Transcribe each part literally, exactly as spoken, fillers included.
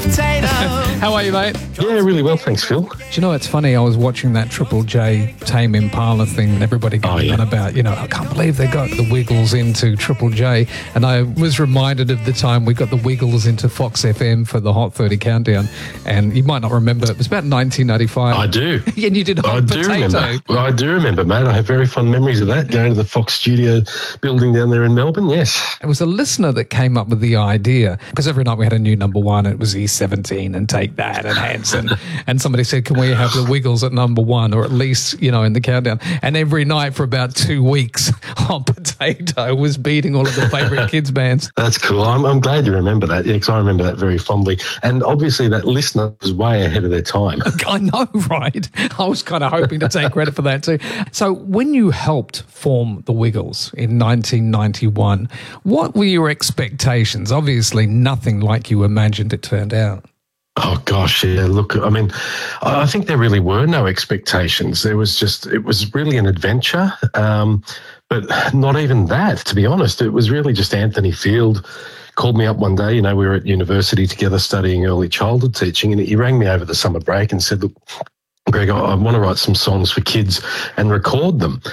potato. How are you, mate? Yeah, really well, thanks, Phil. Do you know, it's funny, I was watching that Triple J Tame Impala thing and everybody going Oh, yeah. on about, you know, I can't believe they got the Wiggles into Triple J. And I was reminded of the time we got the Wiggles into Fox F M for the Hot thirty Countdown. And you might not remember, it was about nineteen ninety-five. I do. And you did Hot I do Potato. remember. Well, I do remember, mate. I have very fond memories of that, going to the Fox studio building down there in Melbourne, yes. It was a listener that came up with the idea, because every night we had a new number one. It was E seventeen and Take That and Hanson. And somebody said, can we have the Wiggles at number one, or at least, you know, in the countdown? And every night for about two weeks, Hot Potato was beating all of the favourite kids bands. That's cool. I'm, I'm glad you remember that, yeah, because I remember that very fondly. And obviously that listener was way ahead of their time. I know, right? I was kind of hoping to take credit for that too. So when you helped form the Wiggles in nineteen ninety-one, what were your expectations? Obviously nothing like you imagined it turned out. Oh, gosh, yeah. Look, I mean, I think there really were no expectations. There was just, it was really an adventure, um, but not even that, to be honest. It was really just Anthony Field called me up one day. You know, we were at university together studying early childhood teaching, and he rang me over the summer break and said, look, Greg, I, I want to write some songs for kids and record them.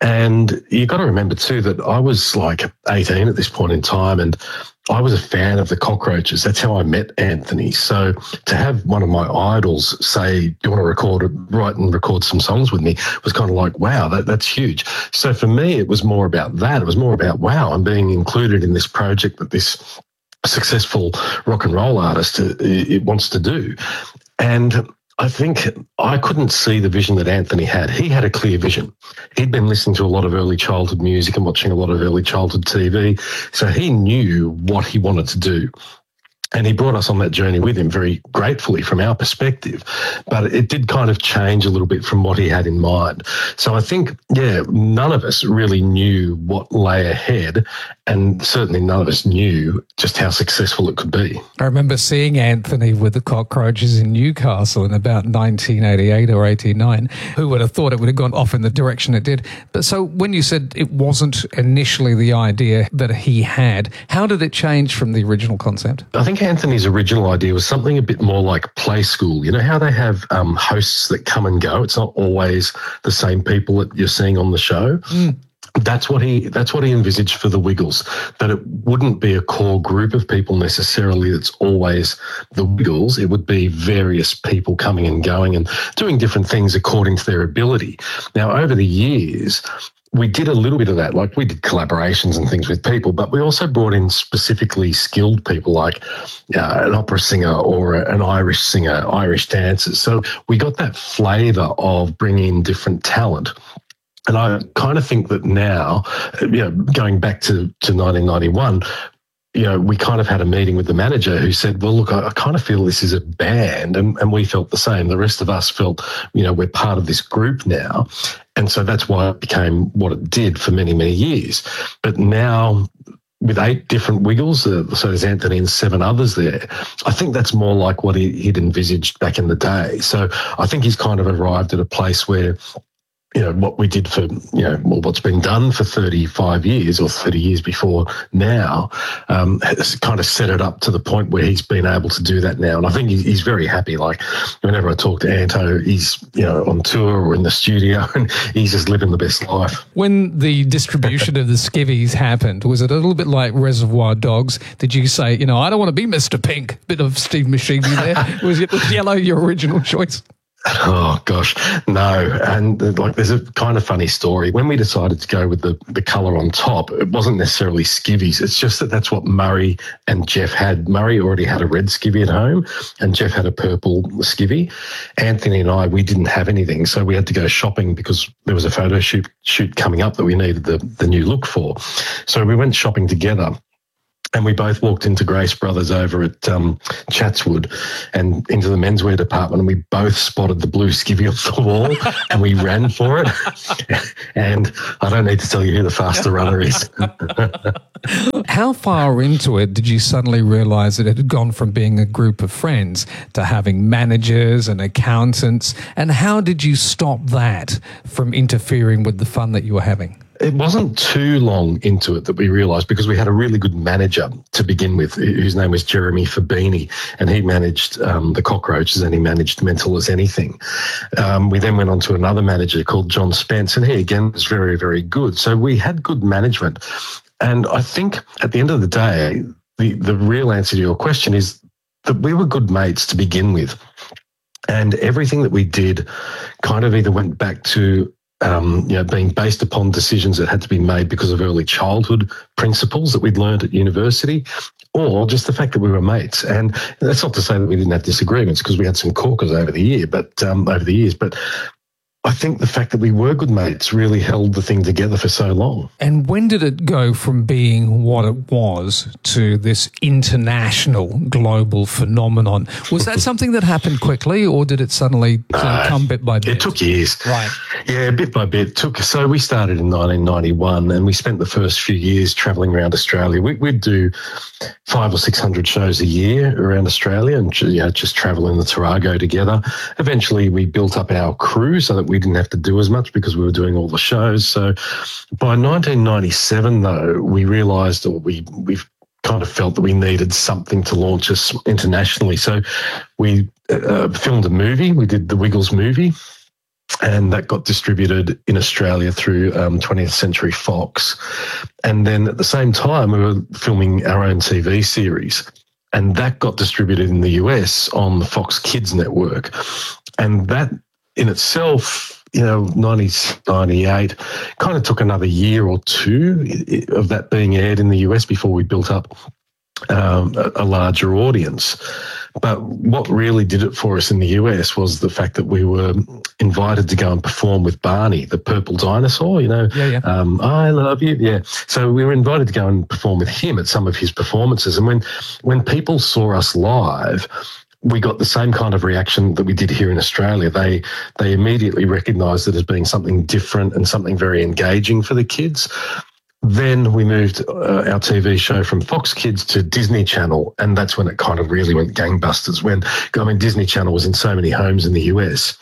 And you got to remember too that I was like eighteen at this point in time, and I was a fan of the Cockroaches. That's how I met Anthony. So to have one of my idols say, do you want to record, write and record some songs with me, was kind of like, wow, that, that's huge. So for me, it was more about that. It was more about, wow, I'm being included in this project that this successful rock and roll artist uh, it wants to do. And I think I couldn't see the vision that Anthony had. He had a clear vision. He'd been listening to a lot of early childhood music and watching a lot of early childhood T V, so he knew what he wanted to do. And he brought us on that journey with him very gratefully from our perspective. But it did kind of change a little bit from what he had in mind. So I think, yeah, none of us really knew what lay ahead, and certainly none of us knew just how successful it could be. I remember seeing Anthony with the Cockroaches in Newcastle in about nineteen eighty-eight or eighty-nine. Who would have thought it would have gone off in the direction it did? But so when you said it wasn't initially the idea that he had, how did it change from the original concept? I think Anthony's original idea was something a bit more like Play School. You know how they have um, hosts that come and go? It's not always the same people that you're seeing on the show. Mm. That's what he that's what he envisaged for the Wiggles, that it wouldn't be a core group of people necessarily that's always the Wiggles. It would be various people coming and going and doing different things according to their ability. Now, over the years, we did a little bit of that, like we did collaborations and things with people, but we also brought in specifically skilled people like uh, an opera singer or a, an Irish singer, Irish dancers. So we got that flavour of bringing in different talent. And I kind of think that now, you know, going back to, to nineteen ninety-one, you know, we kind of had a meeting with the manager who said, well, look, I, I kind of feel this is a band. And, and we felt the same. The rest of us felt, you know, we're part of this group now. And so that's why it became what it did for many, many years. But now, with eight different Wiggles, uh, so there's Anthony and seven others there, I think that's more like what he, he'd envisaged back in the day. So I think he's kind of arrived at a place where, you know, what we did for, you know, well, what's been done for thirty-five years or thirty years before now, um, has kind of set it up to the point where he's been able to do that now. And I think he's very happy. Like, whenever I talk to Anto, he's, you know, on tour or in the studio and he's just living the best life. When the distribution of the skivvies happened, was it a little bit like Reservoir Dogs? Did you say, you know, I don't want to be Mister Pink? Bit of Steve Machini there. Was it was yellow your original choice? Oh, gosh, no. And like, there's a kind of funny story. When we decided to go with the, the colour on top, it wasn't necessarily skivvies. It's just that that's what Murray and Jeff had. Murray already had a red skivvy at home and Jeff had a purple skivvy. Anthony and I, we didn't have anything. So we had to go shopping because there was a photo shoot, shoot coming up that we needed the, the new look for. So we went shopping together. And we both walked into Grace Brothers over at um, Chatswood and into the menswear department, and we both spotted the blue skivvy off the wall and we ran for it. And I don't need to tell you who the faster runner is. How far into it did you suddenly realise that it had gone from being a group of friends to having managers and accountants? And how did you stop that from interfering with the fun that you were having? it wasn't too long into it that we realised, because we had a really good manager to begin with, whose name was Jeremy Fabini, and he managed um, the Cockroaches and he managed Mental as Anything. Um, we then went on to another manager called John Spence, and he again was very, very good. So we had good management. And I think at the end of the day, the, the real answer to your question is that we were good mates to begin with. And everything that we did kind of either went back to Um, you know, being based upon decisions that had to be made because of early childhood principles that we'd learned at university, or just the fact that we were mates. And that's not to say that we didn't have disagreements, because we had some corkers over the year, but um, over the years. But I think the fact that we were good mates really held the thing together for so long. And when did it go from being what it was to this international global phenomenon? Was that something that happened quickly, or did it suddenly sort of come bit by bit? It took years. Right. Yeah, bit by bit. It took So we started in nineteen ninety-one, and we spent the first few years travelling around Australia. We, we'd do five or six hundred shows a year around Australia, and you know, just travel in the Tarago together. Eventually, we built up our crew so that we didn't have to do as much because we were doing all the shows. So by nineteen ninety-seven, though, we realised, or we we've kind of felt that we needed something to launch us internationally. So we uh, filmed a movie. We did the Wiggles movie, and that got distributed in Australia through um, twentieth Century Fox. And then at the same time, we were filming our own T V series, and that got distributed in the U S on the Fox Kids network. And that in itself, you know, nineteen ninety-eight, kind of took another year or two of that being aired in the U S before we built up um, a, a larger audience. But what really did it for us in the U S was the fact that we were invited to go and perform with Barney, the purple dinosaur, you know, yeah, yeah. Um, I love you. Yeah. So we were invited to go and perform with him at some of his performances. And when, when people saw us live, we got the same kind of reaction that we did here in Australia. They they immediately recognised it as being something different and something very engaging for the kids. Then we moved uh, our T V show from Fox Kids to Disney Channel, and that's when it kind of really went gangbusters. When I mean, Disney Channel was in so many homes in the U S,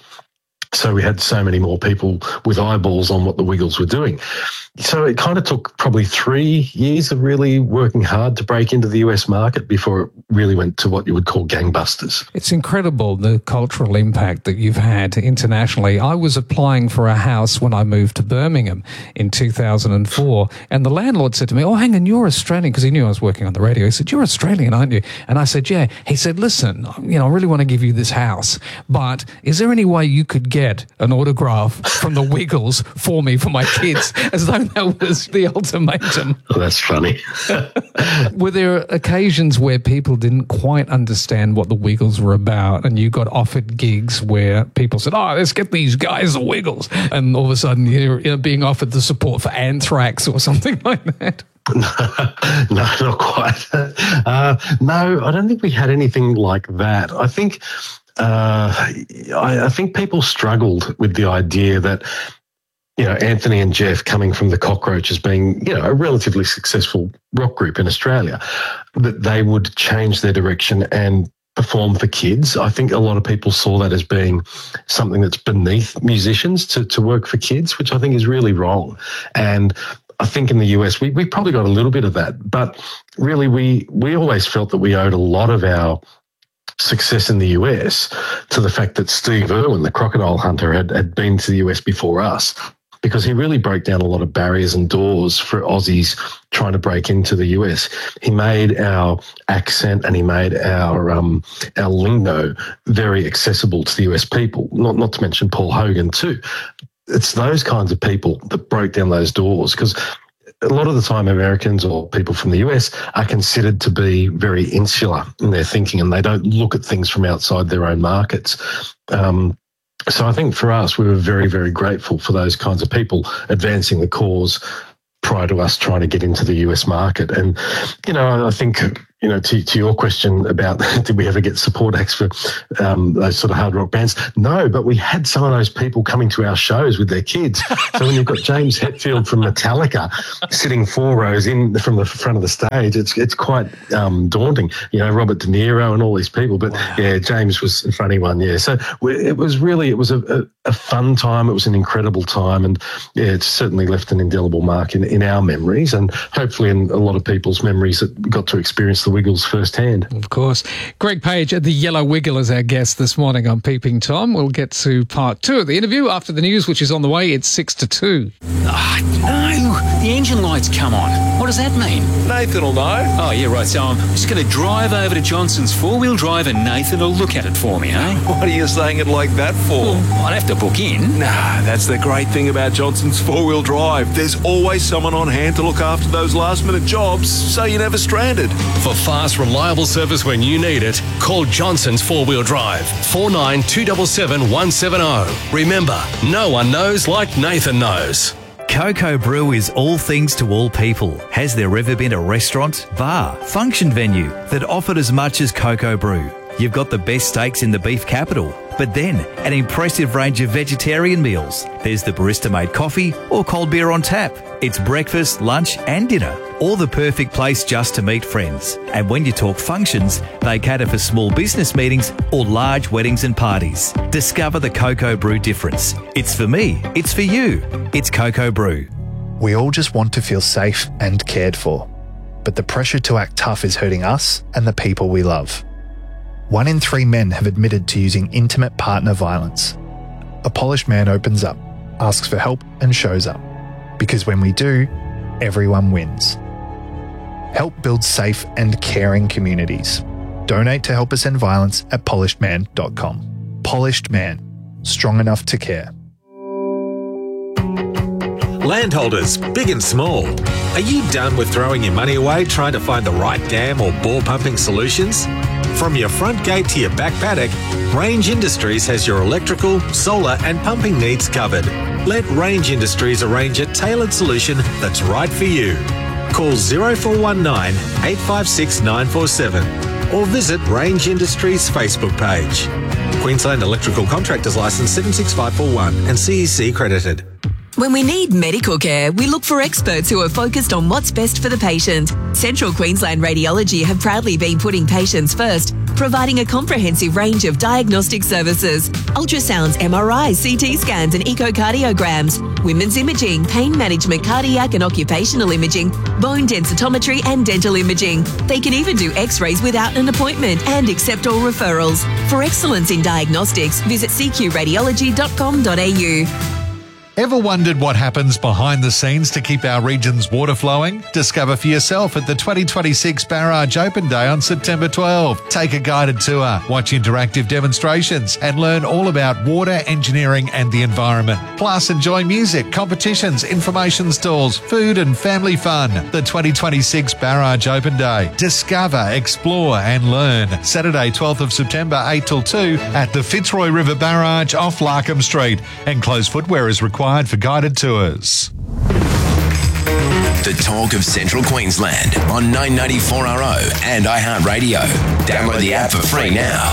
so we had so many more people with eyeballs on what the Wiggles were doing. So it kind of took probably three years of really working hard to break into the U S market before it really went to what you would call gangbusters. It's incredible, the cultural impact that you've had internationally. I was applying for a house when I moved to Birmingham in two thousand four, and the landlord said to me, oh, hang on, you're Australian, because he knew I was working on the radio. He said, you're Australian, aren't you? And I said, yeah. He said, listen, you know, I really want to give you this house, but is there any way you could get an autograph from the Wiggles for me, for my kids, as though that was the ultimatum? Oh, that's funny. Were there occasions where people didn't quite understand what the Wiggles were about, and you got offered gigs where people said, oh, let's get these guys the Wiggles, and all of a sudden you're, you're being offered the support for Anthrax or something like that? No, no, not quite. Uh, no, I don't think we had anything like that. I think uh, I, I think people struggled with the idea that, you know, Anthony and Jeff, coming from the Cockroaches, being, you know, a relatively successful rock group in Australia, that they would change their direction and perform for kids. I think a lot of people saw that as being something that's beneath musicians to, to work for kids, which I think is really wrong. And I think in the U S, we, we probably got a little bit of that. But really, we, we always felt that we owed a lot of our success in the U S to the fact that Steve Irwin, the crocodile hunter, had, had been to the U S before us, because he really broke down a lot of barriers and doors for Aussies trying to break into the U S. He made our accent and he made our um, our lingo very accessible to the U S people, not, not to mention Paul Hogan too. It's those kinds of people that broke down those doors, because a lot of the time Americans or people from the U S are considered to be very insular in their thinking, and they don't look at things from outside their own markets. Um, so I think for us, we were very, very grateful for those kinds of people advancing the cause prior to us trying to get into the U S market. And, you know, I think you know, to, to your question about did we ever get support acts for um, those sort of hard rock bands? No, but we had some of those people coming to our shows with their kids. So when you've got James Hetfield from Metallica sitting four rows in from the front of the stage, it's it's quite um, daunting. You know, Robert De Niro and all these people. But wow. yeah, James was a funny one. Yeah, so it was really it was a, a, a fun time. It was an incredible time, and yeah, it's certainly left an indelible mark in, in our memories, and hopefully in a lot of people's memories that got to experience the Wiggles firsthand. Of course. Greg Page at the Yellow Wiggle is our guest this morning on Peeping Tom. We'll get to part two of the interview after the news, which is on the way. It's six to two. Oh, no. The engine light's come on. What does that mean? Nathan will know. Oh, yeah, right. So I'm just going to drive over to Johnson's four-wheel drive and Nathan will look at it for me, eh? What are you saying it like that for? Well, I'd have to book in. Nah, that's the great thing about Johnson's four-wheel drive. There's always someone on hand to look after those last-minute jobs, so you're never stranded. For fast, reliable service when you need it, call Johnson's four-wheel drive, four nine two seven seven one seven zero. Remember, no one knows like Nathan knows. Coco Brew is all things to all people. Has there ever been a restaurant, bar, function venue that offered as much as Coco Brew? You've got the best steaks in the beef capital, but then an impressive range of vegetarian meals. There's the barista-made coffee or cold beer on tap. It's breakfast, lunch and dinner, or the perfect place just to meet friends. And when you talk functions, they cater for small business meetings or large weddings and parties. Discover the Coco Brew difference. It's for me. It's for you. It's Coco Brew. We all just want to feel safe and cared for, but the pressure to act tough is hurting us and the people we love. One in three men have admitted to using intimate partner violence. A polished man opens up, asks for help and shows up. Because when we do, everyone wins. Help build safe and caring communities. Donate to Help Us End Violence at polished man dot com. Polished Man. Strong enough to care. Landholders, big and small. Are you done with throwing your money away trying to find the right dam or bore pumping solutions? From your front gate to your back paddock, Range Industries has your electrical, solar and pumping needs covered. Let Range Industries arrange a tailored solution that's right for you. Call zero four one nine, eight five six, nine four seven or visit Range Industries Facebook page. Queensland Electrical Contractors Licence seven six five four one and C E C credited. When we need medical care, we look for experts who are focused on what's best for the patient. Central Queensland Radiology have proudly been putting patients first, providing a comprehensive range of diagnostic services, ultrasounds, M R Is, C T scans and echocardiograms, women's imaging, pain management, cardiac and occupational imaging, bone densitometry and dental imaging. They can even do x-rays without an appointment and accept all referrals. For excellence in diagnostics, visit c q radiology dot com dot a u. Ever wondered what happens behind the scenes to keep our region's water flowing? Discover for yourself at the twenty twenty-six Barrage Open Day on September twelfth. Take a guided tour, watch interactive demonstrations and learn all about water, engineering and the environment. Plus enjoy music, competitions, information stalls, food and family fun. The twenty twenty-six Barrage Open Day. Discover, explore and learn. Saturday twelfth of September eight till two at the Fitzroy River Barrage off Larkham Street. Enclosed footwear is required for guided tours. The talk of Central Queensland on nine ninety-four R O and iHeartRadio. Download the app for free now.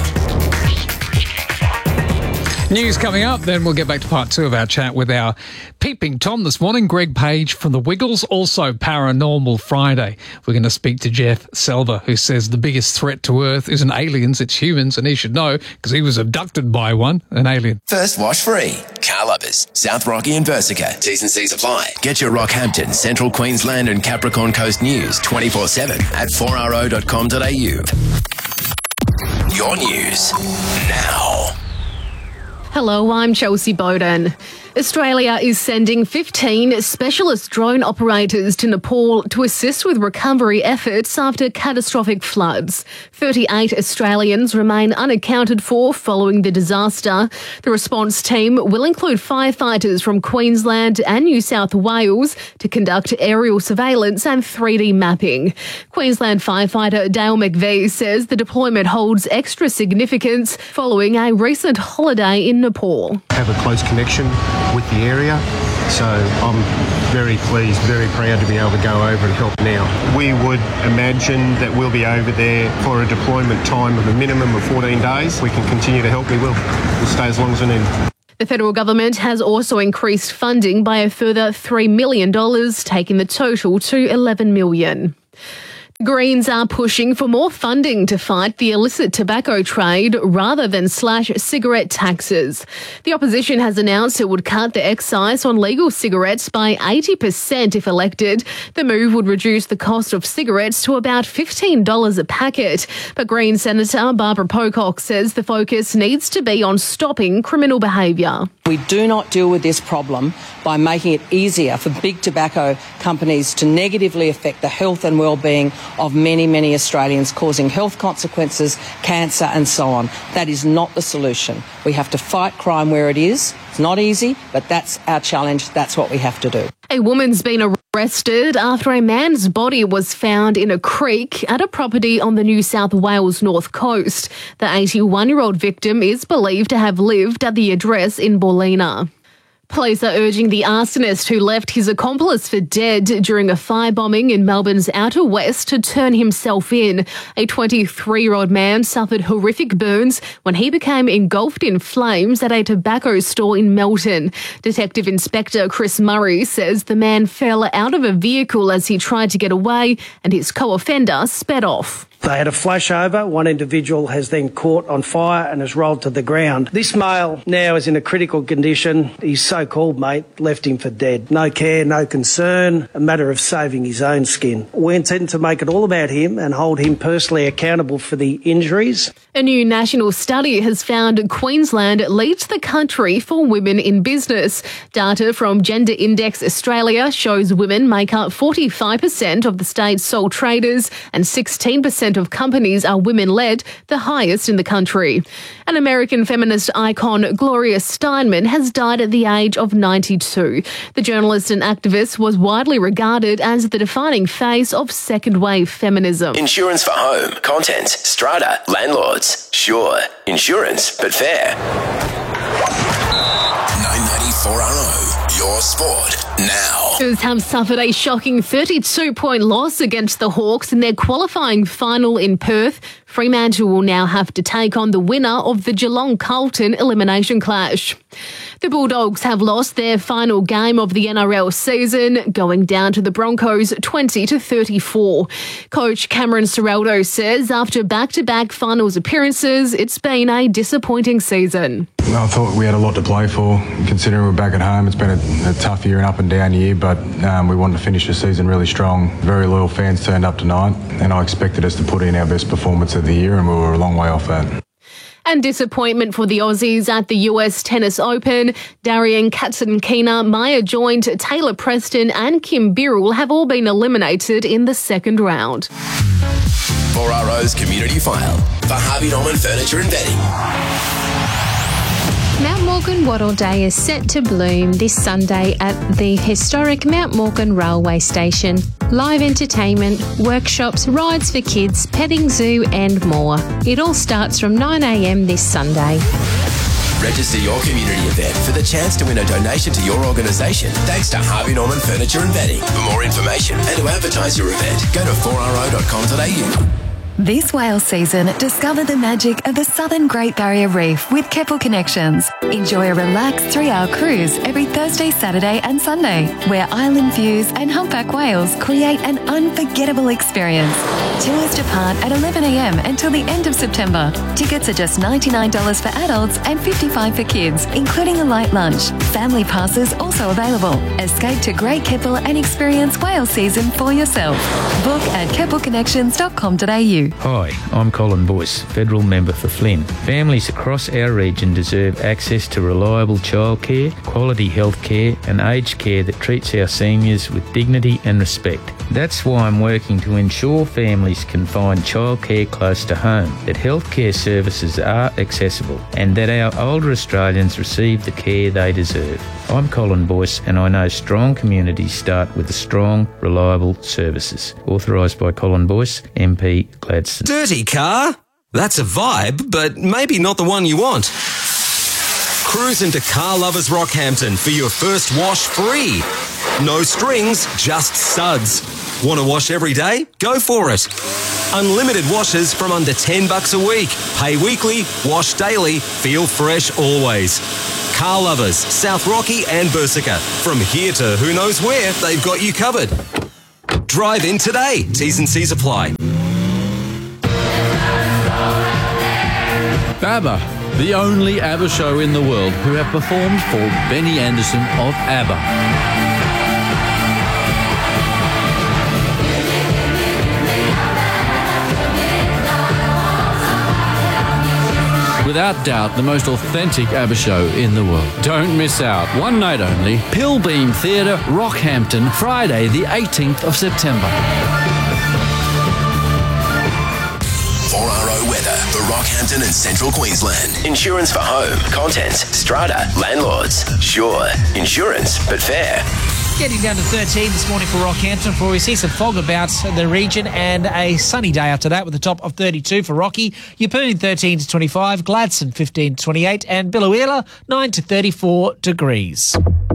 News coming up, then we'll get back to part two of our chat with our Peeping Tom this morning, Greg Page from the Wiggles, also Paranormal Friday. We're going to speak to Jeff Selva, who says the biggest threat to Earth isn't aliens, it's humans, and he should know because he was abducted by one, an alien. First wash free. Car Lovers, South Rocky and Versica. T's and C's apply. Get your Rockhampton, Central Queensland and Capricorn Coast news twenty-four seven at four r o dot com dot a u. Your news now. Hello, I'm Chelsea Bowden. Australia is sending fifteen specialist drone operators to Nepal to assist with recovery efforts after catastrophic floods. thirty-eight Australians remain unaccounted for following the disaster. The response team will include firefighters from Queensland and New South Wales to conduct aerial surveillance and three D mapping. Queensland firefighter Dale McVie says the deployment holds extra significance following a recent holiday in Nepal. Have a close connection with the area. So I'm very pleased, very proud to be able to go over and help now. We would imagine that we'll be over there for a deployment time of a minimum of fourteen days. We can continue to help, we will. We'll stay as long as we need. The federal government has also increased funding by a further three million dollars, taking the total to eleven million dollars. Greens are pushing for more funding to fight the illicit tobacco trade rather than slash cigarette taxes. The opposition has announced it would cut the excise on legal cigarettes by eighty percent if elected. The move would reduce the cost of cigarettes to about fifteen dollars a packet. But Green Senator Barbara Pocock says the focus needs to be on stopping criminal behaviour. We do not deal with this problem by making it easier for big tobacco companies to negatively affect the health and well-being of many, many Australians, causing health consequences, cancer and so on. That is not the solution. We have to fight crime where it is. It's not easy, but that's our challenge. That's what we have to do. A woman's been arrested after a man's body was found in a creek at a property on the New South Wales north coast. The eighty-one-year-old victim is believed to have lived at the address in Ballina. Police are urging the arsonist who left his accomplice for dead during a firebombing in Melbourne's Outer West to turn himself in. A twenty-three-year-old man suffered horrific burns when he became engulfed in flames at a tobacco store in Melton. Detective Inspector Chris Murray says the man fell out of a vehicle as he tried to get away and his co-offender sped off. They had a flashover. One individual has then caught on fire and has rolled to the ground. This male now is in a critical condition. His so-called mate left him for dead. No care, no concern, a matter of saving his own skin. We intend to make it all about him and hold him personally accountable for the injuries. A new national study has found Queensland leads the country for women in business. Data from Gender Index Australia shows women make up forty-five percent of the state's sole traders and sixteen percent of companies are women-led, the highest in the country. An American feminist icon, Gloria Steinem, has died at the age of ninety-two. The journalist and activist was widely regarded as the defining face of second-wave feminism. Insurance for home, contents, strata, landlords. Sure, insurance, but fair. nine ninety-four R O, your sport now. Roosters have suffered a shocking thirty-two point loss against the Hawks in their qualifying final in Perth. Fremantle will now have to take on the winner of the Geelong-Carlton elimination clash. The Bulldogs have lost their final game of the N R L season, going down to the Broncos twenty to thirty-four. Coach Cameron Ciraldo says after back-to-back finals appearances, it's been a disappointing season. I thought we had a lot to play for, considering we're back at home. It's been a, a tough year, an up and down year, but um, we wanted to finish the season really strong. Very loyal fans turned up tonight, and I expected us to put in our best performance of the year, and we were a long way off that. And disappointment for the Aussies at the U S Tennis Open. Darian Katsatkina, Maya Joint, Taylor Preston and Kim Birrell have all been eliminated in the second round. four R O's Community File for Harvey Norman Furniture and Bedding. Mount Morgan Wattle Day is set to bloom this Sunday at the historic Mount Morgan Railway Station. Live entertainment, workshops, rides for kids, petting zoo and more. It all starts from nine a m this Sunday. Register your community event for the chance to win a donation to your organisation thanks to Harvey Norman Furniture and Bedding. For more information and to advertise your event, go to four r o dot com dot a u. This whale season, discover the magic of the Southern Great Barrier Reef with Keppel Connections. Enjoy a relaxed three-hour cruise every Thursday, Saturday and Sunday, where island views and humpback whales create an unforgettable experience. Tours depart at eleven a m until the end of September. Tickets are just ninety-nine dollars for adults and fifty-five dollars for kids, including a light lunch. Family passes also available. Escape to Great Keppel and experience whale season for yourself. Book at keppel connections dot com dot a u. Hi, I'm Colin Boyce, Federal Member for Flynn. Families across our region deserve access to reliable childcare, quality health care and aged care that treats our seniors with dignity and respect. That's why I'm working to ensure families can find childcare close to home, that healthcare services are accessible and that our older Australians receive the care they deserve. I'm Colin Boyce and I know strong communities start with strong, reliable services. Authorised by Colin Boyce, M P Gladstone. Dirty car? That's a vibe, but maybe not the one you want. Cruise into Car Lovers Rockhampton for your first wash free. No strings, just suds. Want to wash every day? Go for it. Unlimited washes from under ten bucks a week. Pay weekly, wash daily, feel fresh always. Car Lovers, South Rocky and Bersica. From here to who knows where, they've got you covered. Drive in today. T's and C's apply. ABBA, the only ABBA show in the world who have performed for Benny Andersson of ABBA. Without doubt, the most authentic ABBA show in the world. Don't miss out. One night only. Pilbeam Theatre, Rockhampton, Friday the eighteenth of September. four R O weather for Rockhampton and Central Queensland. Insurance for home, contents, strata, landlords. Sure, insurance, but fair. Getting down to thirteen this morning for Rockhampton before we see some fog about the region and a sunny day after that with a top of thirty-two for Rocky. Yeppoon thirteen to twenty-five, Gladstone fifteen to twenty-eight and Biloela nine to thirty-four degrees.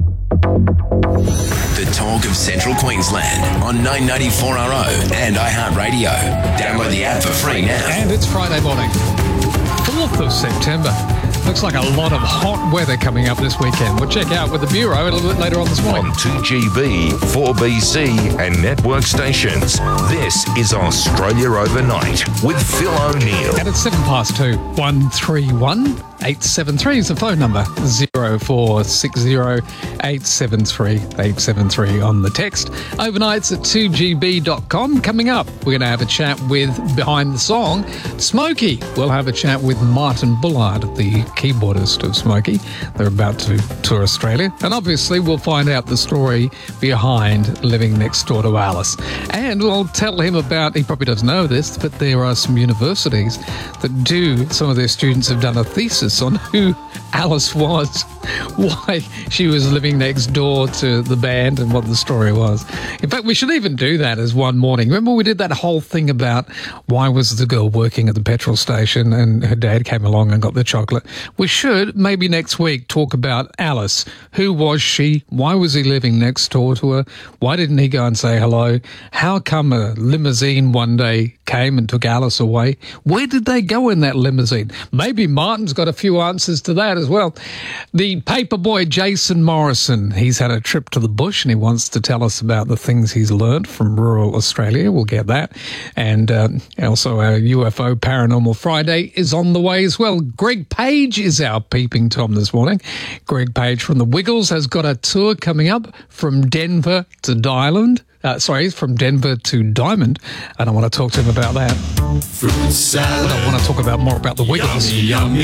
The talk of Central Queensland on nine ninety-four R O and iHeartRadio. Download the app for free now. And it's Friday morning, fourth of September. Looks like a lot of hot weather coming up this weekend. We'll check out with the Bureau a little bit later on this morning. On two G B, four B C and network stations, this is Australia Overnight with Phil O'Neill. And it's seven past two. one three one, eight seven three is the phone number. zero four six zero, eight seven three, eight seven three on the text. Overnights at two G B dot com. Coming up, we're going to have a chat with, behind the song, Smokey. We'll have a chat with Martin Bullard, the keyboardist of Smokey. They're about to tour Australia. And obviously, we'll find out the story behind living next door to Alice. And we'll tell him about, he probably doesn't know this, but there are some universities that do, some of their students have done a thesis on who Alice was, why she was living next door to the band and what the story was. In fact, we should even do that as one morning. Remember we did that whole thing about why was the girl working at the petrol station and her dad came along and got the chocolate. We should maybe next week talk about Alice. Who was she? Why was he living next door to her? Why didn't he go and say hello? How come a limousine one day came and took Alice away? Where did they go in that limousine? Maybe Martin's got a few answers to that as well. The paperboy Jason Morrison, he's had a trip to the bush and he wants to tell us about the things he's learned from rural Australia. We'll get that. And uh, also our U F O Paranormal Friday is on the way as well. Greg Page is our peeping Tom this morning. Greg Page from the Wiggles has got a tour coming up from Denver to Diamond. Uh, sorry, from Denver to Diamond, and I want to talk to him about that. Fruit salad. I want to talk about more about the Wiggles. Yummy, yummy.